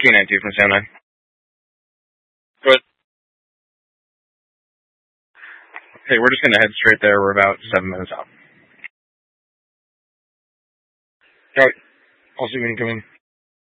K92 from Sam 9. Go ahead. Hey, we're just going to head straight there. We're about 7 minutes out. All right. I'll see you when you come in.